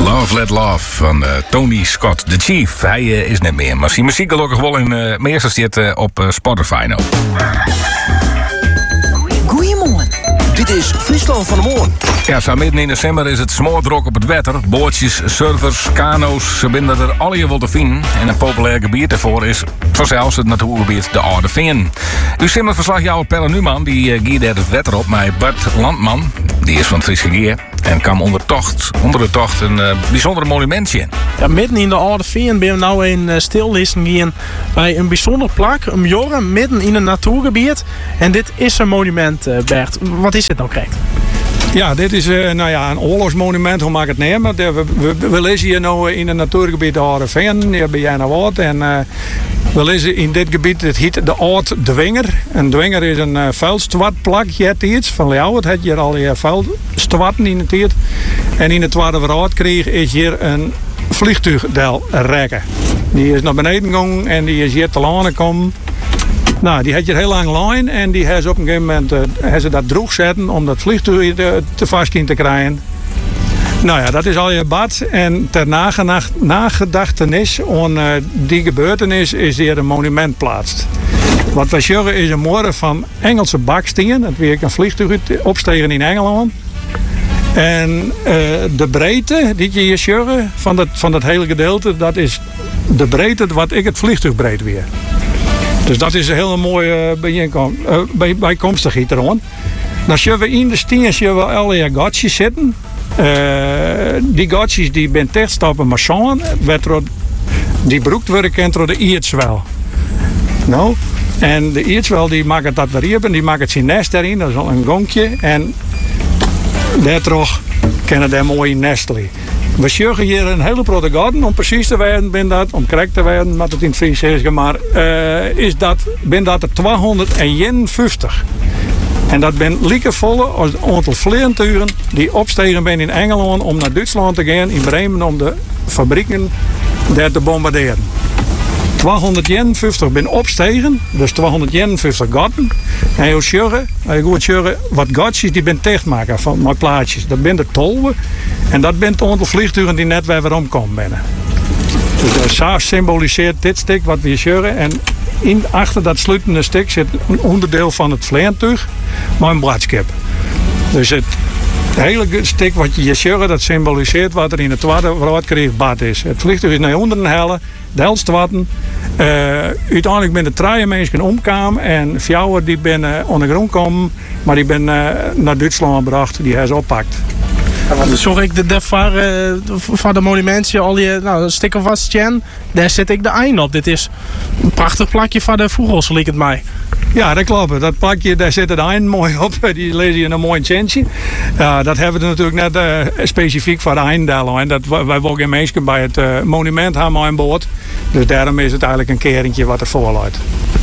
Love Let Love van Tony Scott, The Chief. Hij is net meer, maar zijn muziek gelukkig wel in meestal zit op Spotify nou. Goeiemorgen. Dit is Friesland van de Morgen. Ja, zo midden in december is het smoordrok op het water. Bootjes, surfers, kano's, ze binden er alle je wel te vinden. En een populair gebied daarvoor is vanzelfs het natuurgebied de Oude Veen. Uw simmerverslagjouwer Pelle Numan die giet er het water op met Bert Landman. Die is van het Friese Geer en kwam onder de tocht een bijzonder monumentje. Ja, midden in de Oude Veen ben we nou een stillisten gaan bij een bijzonder plak, een jorren midden in een natuurgebied. En dit is een monument, Bert. Wat is dit nou correct? Ja, dit is een oorlogsmonument, hoe maak ik het nemen? We lezen hier nu in het natuurgebied de Oude Veen, hier ben jij nou wat. En we lezen in dit gebied, het heet de Oude Dwinger. Een dwinger is een vuilstwartplak, je hebt iets van jou. Het had hier al je vuilstwarten in het tijd. En in de Tweede Wereldkrieg is hier een vliegtuigdel rekken. Die is naar beneden gegaan en die is hier te landen gekomen. Nou, die had je heel lang lijn en die hebben ze op een gegeven moment ze dat droeg zetten om dat vliegtuig te vast in te krijgen. Nou ja, dat is al je bad. En ter nagedachtenis aan die gebeurtenis is hier een monument geplaatst. Wat wij zeggen is een morgen van Engelse baksteen. Het weer een vliegtuig opstegen in Engeland. En de breedte die je hier zeggen van dat hele gedeelte, dat is de breedte wat ik het vliegtuig breed weer. Dus dat is een hele mooie bijkomstigheid erom. Dan zullen we in de steen alle gatjes zitten. Die gatjes die ben tegenstappen maar zo'n. Die broekt worden kent door de iertswel. Nou, en de iertswel die maakt dat weer en die maakt het zijn nest erin. Dat is al een gonkje. En daardoor kennen daar mooie nesten. We zorgen hier een hele grote garden, om precies te werden, om correct te werden, wat het in het Fries is, maar ben dat er 251. En dat ben liekevolle als het aantal vliegtuigen die opstegen ben in Engeland om naar Duitsland te gaan, in Bremen om de fabrieken daar te bombarderen. 251 ben opstegen, dus 251 gaten. En je zeggen, wat gatjes die ben dichtmaken van mijn plaatjes. Dat ben de tolven. En dat ben het aantal vliegtuigen die net weer omkomen binnen. Dus zo symboliseert dit stuk wat we zeggen. En achter dat sluitende stuk zit een onderdeel van het vliegtuig, maar een bladskip. Dus het hele stuk wat je zegt, dat symboliseert wat er in de Tweede Wereldkrieg bad is. Het vliegtuig is naar onder een helle, de helft watten. Uiteindelijk ben de 3 mensen omgekomen en 4 die ben ondergrond komen, maar die ben naar Duitsland gebracht, die hebben ze oppakt. Zorg ik van de monumentje al je stikken vast, Jen. Daar zit ik de eind op. Dit is een prachtig plakje van de vogels, lijkt het mij. Ja, dat klopt. Dat plakje, daar zit het eind mooi op. Die lezen je een mooi tjentje. Dat hebben we natuurlijk net specifiek voor de eindel. En wij wogen in mensen bij het monument hebben aan boord. Dus daarom is het eigenlijk een kerentje wat er voorluidt.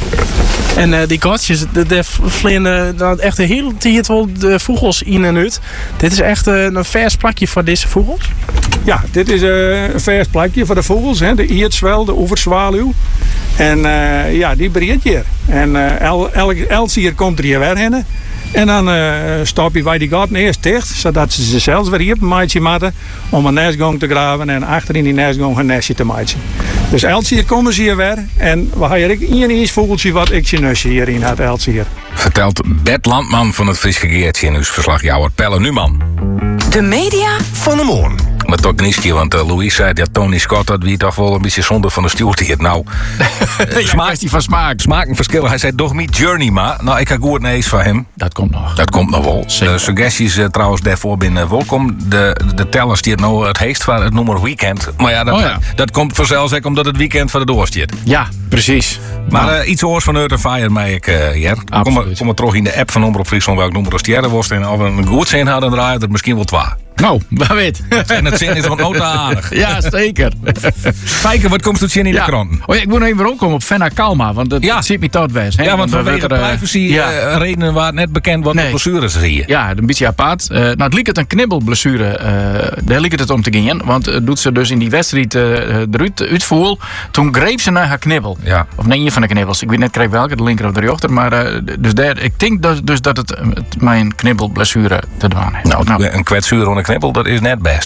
En die gatjes, daar vliegen echt de hele tijd wel de vogels in en uit. Dit is echt een vers plakje voor deze vogels? Ja, dit is een vers plakje voor de vogels. Hè. De iertswel, de oeverzwaluw. En die breedt hier. En elke hier komt er hier weer heen. En dan stoppen wij die gaten eerst dicht, zodat ze zelfs weer hier op een maatje maken om een nestgang te graven en achterin die nestgang een nestje te maken. Dus Elsier komen ze hier weer en we gaan hier één eens vogeltje wat ik zijn nestje hierin had Elsier. Vertelt Bert Landman van het Friese Geertje in uw verslagjouwer Pelle Numan. De media van de morgen. Maar toch niet, want Louise zei dat Tony Scott dat wie toch wel een beetje zonde van de stuurtijd. Nou, kwestie van smaak. Smakenverschil. Hij zei toch niet Journey, maar nou, ik ga goed nees van hem. Dat komt nog. Dat komt nog wel. Zeker. De suggesties trouwens daarvoor binnen welkom. De tellers die het nou het heest van het noemer weekend. Maar ja, dat komt vanzelfs ook omdat het weekend van de doorstiert. Ja, precies. Maar iets oors van Earth and Fire mij ik hier. Kom maar terug in de app van Omroep Friesland welk noemer als die was. En of we een goed zin hadden, dan draaien het misschien wel 2. Nou, waar weet. En het zin is nog nooit aardig. Ja, zeker. Kijken, wat komt het zin in de kranten? Oh ja, ik moet nog even opkomen op Fenna Kalma, want dat zit me tot wees. Ja, want vanwege privacy redenen waar het net bekend wat de blessures zie je. Ja, een beetje apart. Het liep het een knibbelblessure. Daar liep het om te gaan. Want doet ze dus in die wedstrijd eruit uitvoer. Toen greep ze naar haar knibbel. Ja. Of nee, een van de knibbels. Ik weet net kreeg welke, de linker of de rechter. Maar dus daar, ik denk dus dat het mijn knibbelblessure te doen heeft. Nou, een kwetsuur aan een knibbel, dat is net best.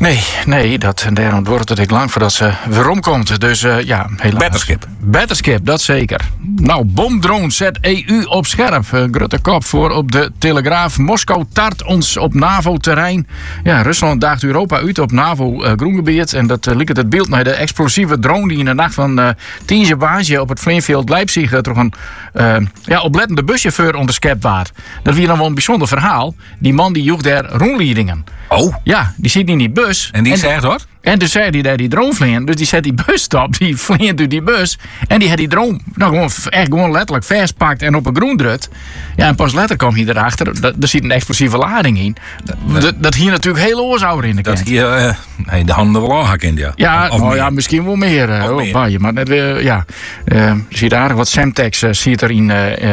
Nee, daarom wordt het ik lang voordat ze weer omkomt. Dus ja, helaas. Betterskip, dat zeker. Nou, bomdrone zet EU op scherp. Grote kop voor op de Telegraaf. Moskou tart ons op NAVO-terrein. Ja, Rusland daagt Europa uit op NAVO-groengebied. En dat liet het beeld naar de explosieve drone die in de nacht van 10 september op het Veenveld Leipzig toch een oplettende buschauffeur onderschept waard. Dat was dan wel een bijzonder verhaal. Die man die joeg daar rondleidingen. Oh? Ja, die zit in die bus. En die zegt hoor? En dus zei hij daar die drone vliegen. Dus die zet die bus stop, die vliegt door die bus. En die had die drone gewoon letterlijk vastpakt en op een groen drukt. Ja, en pas later kwam hij erachter. Er zit een explosieve lading in. Dat hier natuurlijk heel oorzaker in de kant. Dat hier de handen wel aanhakken, ja. Ja, misschien wel meer. Maar net weer, ja. Zie je daar wat Semtex ziet er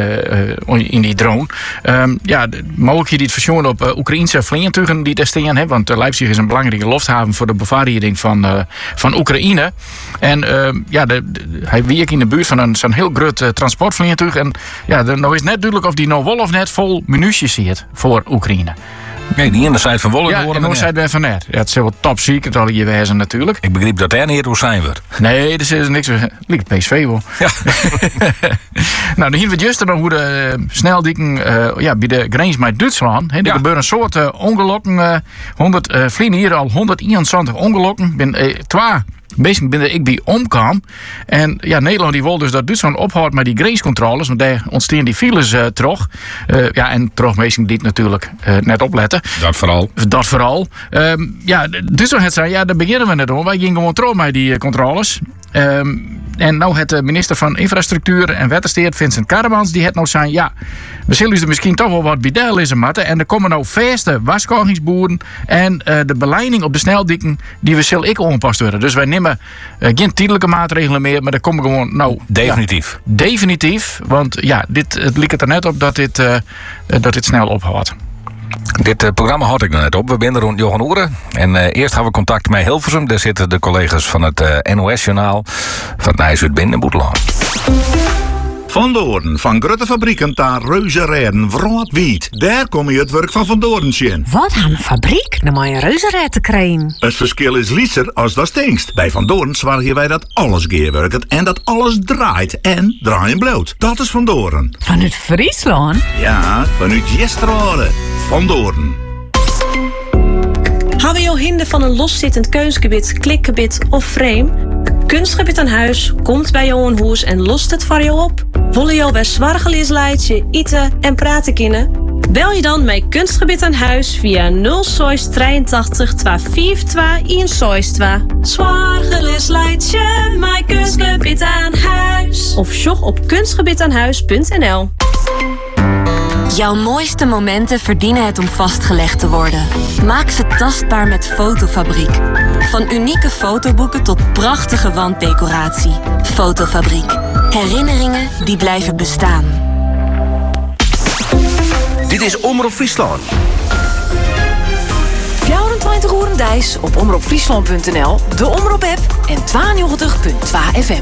in die drone. Mogelijk je dit versioen op Oekraïnse vliegtuigen die daar staan. Want Leipzig is een belangrijke luchthaven voor de bevaring van Oekraïne. En hij werkt in de buurt van zo'n heel groot transportvliegtuig. En ja, nou is net duidelijk of die nou wel of net vol munities zit voor Oekraïne. Nee, die ene zijde van Wollen. Ja, en de andere zijde van net. Ja, het is wel top secret al hier wezen natuurlijk. Ik begreep dat er niet hoe zijn we. Nee, er is niks. Lijkt PSV wel. Ja. Nou, dan zien we juist nog hoe de sneldikken bij de grens met Duitsland. Er gebeuren een soort ongelukken. Vliegen hier al 121 ongelukken. Bezig ben ik bij omkwam. En ja, Nederland die wil dus dat Duitsland ophoudt met die grenscontroles. Want daar ontstaan die files terug. En terug meestal dit natuurlijk net opletten. Dat vooral. Duitsland het zei, daar beginnen we net om. Wij gingen gewoon terug met die controles. En nou het minister van Infrastructuur en Waterstaat, Vincent Karremans, die het nou zijn, we zullen er misschien toch wel wat bij lezen matten. En er komen nou vaste waskoringsboeren en de beleiding op de sneldikken, die we zullen ik onpast worden. Dus wij nemen geen tijdelijke maatregelen meer, maar er komen gewoon definitief. Definitief, want het lijkt er net op dat dit snel ophoudt. Dit programma had ik er net op. We zijn er rond Johan Oeren. En eerst hebben we contact met Hilversum. Daar zitten de collega's van het NOS-journaal van het Nijs uit Binnen Boeteland. Van Doorn, van grote fabrieken naar reuzenrijden, wiet. Daar kom je het werk van Van Doorn zien. Wat een fabriek? Dan moet je reuzenrijden te krijgen. Het verschil is lieser als dat stinkt. Bij Van Doorn zorgen wij dat alles geerwerkt en dat alles draait en draaien bloot. Dat is Van Doorn. Vanuit Friesland? Ja, vanuit Jesterode. Van Doorn. Hou je hinder van een loszittend keusgebied, klikgebied of frame? Kunstgebied aan huis komt bij jou een hoes en lost het voor jou op. Willen jou bij zwargeliesleidje, eten en praten kunnen? Bel je dan met Kunstgebied aan huis via 083 252 162. Zwargeliesleidje, mijn Kunstgebied aan huis. Of sjog op kunstgebiedaanhuis.nl. Jouw mooiste momenten verdienen het om vastgelegd te worden. Maak ze tastbaar met Fotofabriek. Van unieke fotoboeken tot prachtige wanddecoratie. Fotofabriek. Herinneringen die blijven bestaan. Dit is Omroep Friesland. 24 uur Dijs op omroepfriesland.nl, de Omroep-app en 92.2 FM.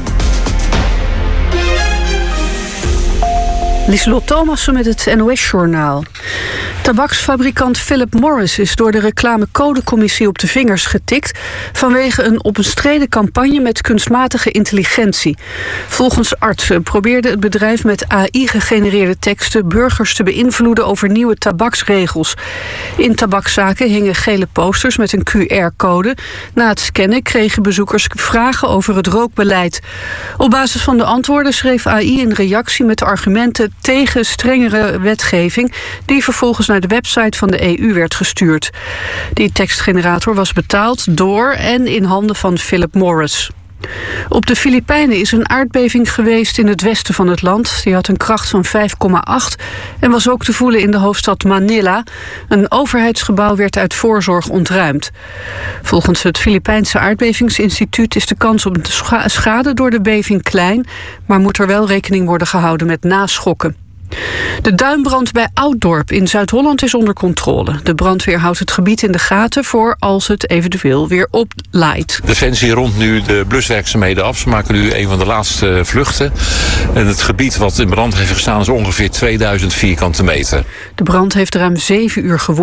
Lieselot Thomassen met het NOS-journaal. Tabaksfabrikant Philip Morris is door de reclamecodecommissie op de vingers getikt vanwege een omstreden campagne met kunstmatige intelligentie. Volgens artsen probeerde het bedrijf met AI-gegenereerde teksten burgers te beïnvloeden over nieuwe tabaksregels. In tabakszaken hingen gele posters met een QR-code. Na het scannen kregen bezoekers vragen over het rookbeleid. Op basis van de antwoorden schreef AI een reactie met argumenten tegen strengere wetgeving die vervolgens naar de website van de EU werd gestuurd. Die tekstgenerator was betaald door en in handen van Philip Morris. Op de Filipijnen is een aardbeving geweest in het westen van het land. Die had een kracht van 5,8 en was ook te voelen in de hoofdstad Manila. Een overheidsgebouw werd uit voorzorg ontruimd. Volgens het Filipijnse aardbevingsinstituut is de kans op schade door de beving klein, maar moet er wel rekening worden gehouden met naschokken. De duinbrand bij Ouddorp in Zuid-Holland is onder controle. De brandweer houdt het gebied in de gaten voor als het eventueel weer oplaait. Defensie rondt nu de bluswerkzaamheden af. Ze maken nu een van de laatste vluchten. En het gebied wat in brand heeft gestaan is ongeveer 2000 vierkante meter. De brand heeft ruim 7 uur gewoed.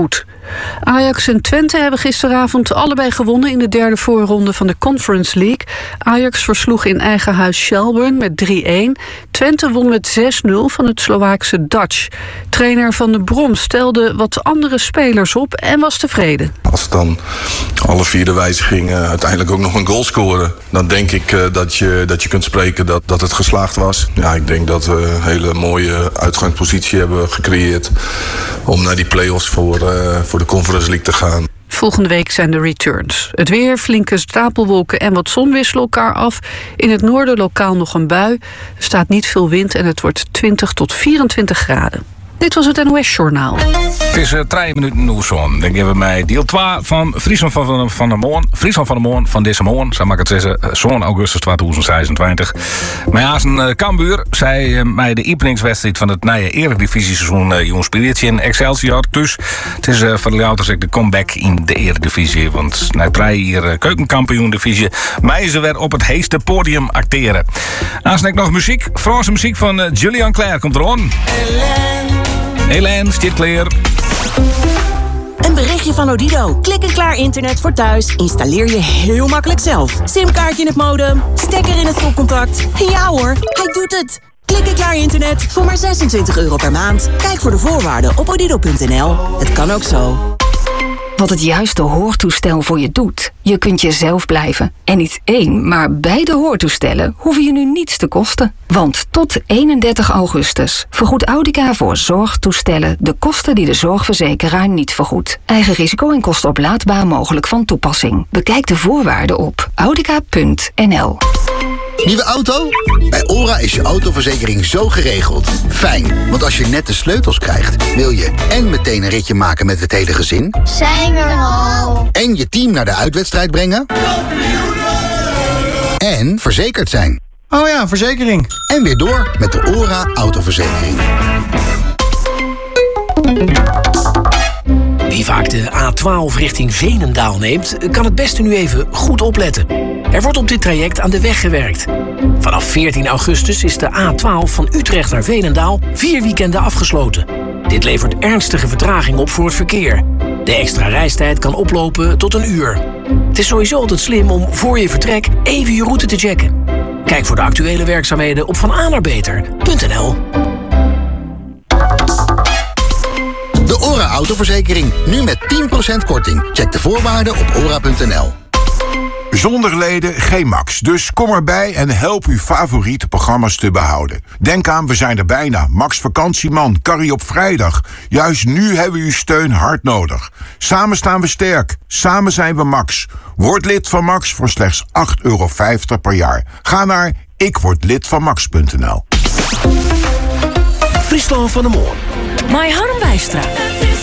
Ajax en Twente hebben gisteravond allebei gewonnen in de derde voorronde van de Conference League. Ajax versloeg in eigen huis Shelbourne met 3-1. Twente won met 6-0 van het Slovaakse Dutch. Trainer Van der Brom stelde wat andere spelers op en was tevreden. Als dan alle 4 de wijzigingen uiteindelijk ook nog een goal scoren, dan denk ik dat je kunt spreken dat het geslaagd was. Ja, ik denk dat we een hele mooie uitgangspositie hebben gecreëerd om naar die play-offs voor de Conference League te gaan. Volgende week zijn de returns. Het weer, flinke stapelwolken en wat zon wisselen elkaar af. In het noorden lokaal nog een bui. Er staat niet veel wind en het wordt 20 tot 24 graden. Dit was het NOS-journaal. Het is 3 minuten nu zo'n. Dan geven we mij deel 2 van Friesland van de Moorn. Friesland van de Moorn van deze Moorn. Zo mag ik het zeggen. Zo'n augustus 2026. Mijn Azen Cambuur zei mij de openingswedstrijd van het nieuwe Eredivisie-seizoen jongens Spirietje in Excelsior. Dus het is voor de ouders de comeback in de Eredivisie. Want na 3 jaar keukenkampioen-divisie mij ze weer op het heeste podium acteren. Aansnek nog muziek. Franse muziek van Julian Claire komt erom. Hélène, stiet klaar. Een berichtje van Odido. Klik-en-klaar internet voor thuis. Installeer je heel makkelijk zelf. Simkaartje in het modem, stekker in het stopcontact. En ja hoor, hij doet het. Klik-en-klaar internet voor maar €26 per maand. Kijk voor de voorwaarden op odido.nl. Het kan ook zo. Wat het juiste hoortoestel voor je doet. Je kunt jezelf blijven. En niet 1, maar beide hoortoestellen hoeven je nu niets te kosten. Want tot 31 augustus vergoedt Audica voor zorgtoestellen de kosten die de zorgverzekeraar niet vergoedt. Eigen risico en kosten oplaadbaar mogelijk van toepassing. Bekijk de voorwaarden op audica.nl. Nieuwe auto? Bij OHRA is je autoverzekering zo geregeld. Fijn, want als je net de sleutels krijgt, wil je en meteen een ritje maken met het hele gezin. Zijn we er al? En je team naar de uitwedstrijd brengen. En verzekerd zijn. Oh ja, verzekering. En weer door met de OHRA autoverzekering. Wie vaak de A12 richting Veenendaal neemt, kan het beste nu even goed opletten. Er wordt op dit traject aan de weg gewerkt. Vanaf 14 augustus is de A12 van Utrecht naar Veenendaal 4 weekenden afgesloten. Dit levert ernstige vertraging op voor het verkeer. De extra reistijd kan oplopen tot 1 uur. Het is sowieso altijd slim om voor je vertrek even je route te checken. Kijk voor de actuele werkzaamheden op vananaarbeter.nl. De OHRA autoverzekering, nu met 10% korting. Check de voorwaarden op ora.nl. Zonder leden geen Max, dus kom erbij en help uw favoriete programma's te behouden. Denk aan, we zijn er bijna. Max Vakantieman, Carrie op vrijdag. Juist nu hebben we uw steun hard nodig. Samen staan we sterk, samen zijn we Max. Word lid van Max voor slechts €8,50 per jaar. Ga naar ikwordlidvanmax.nl. Friesland van de Moorn. Mai Harm Wijstra.